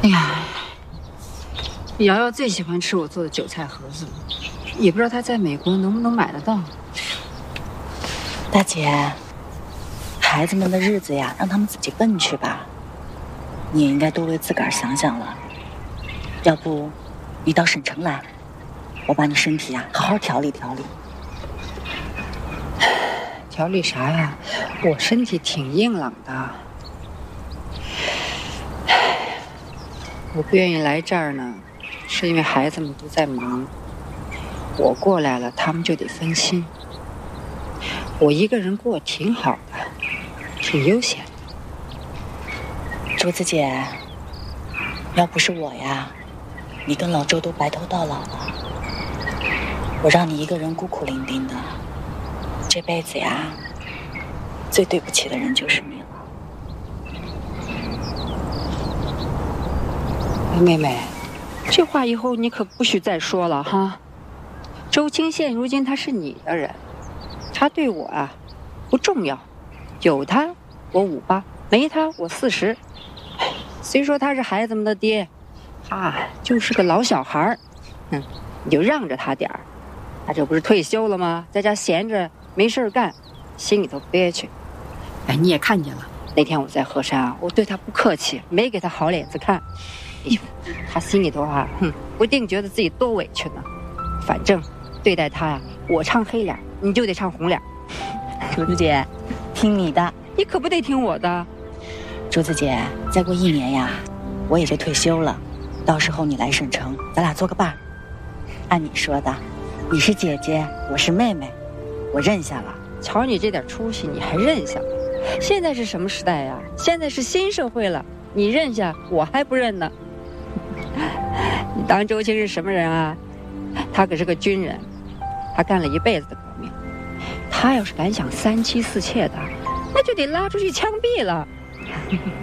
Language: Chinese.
哎呀，瑶瑶最喜欢吃我做的韭菜盒子了，也不知道她在美国能不能买得到。 大姐，孩子们的日子呀，让他们自己奔去吧。你也应该多为自个儿想想了。要不，你到省城来，我把你身体呀好好调理调理。 调理啥呀？我身体挺硬朗的。我不愿意来这儿呢，是因为孩子们都在忙。我过来了，他们就得分心。我一个人过挺好的，挺悠闲的。 竹子姐，要不是我呀，你跟老周都白头到老了。我让你一个人孤苦伶仃的，这辈子呀，最对不起的人就是你了。 妹妹，这话以后你可不许再说了哈。周青现如今他是你的人，他对我啊不重要，有他我58，没他我40。虽说他是孩子们的爹，他就是个老小孩你就让着他点儿。他这不是退休了吗？在家闲着没事干，心里头憋屈。哎，你也看见了，那天我在河山啊，我对他不客气，没给他好脸子看。哎呦，他心里头啊，不定觉得自己多委屈呢。反正对待他呀，我唱黑脸，你就得唱红脸。 竹子姐，听你的， 你可不得听我的。 竹子姐，再过1年呀，我也就退休了，到时候你来省城，咱俩做个伴儿。按你说的，你是姐姐，我是妹妹，我认下了。 瞧你这点出息，你还认下？现在是什么时代呀？现在是新社会了，你认下，我还不认呢。你当周青是什么人啊？他可是个军人，他干了一辈子的革命。他要是敢想3妻4妾的，那就得拉出去枪毙了。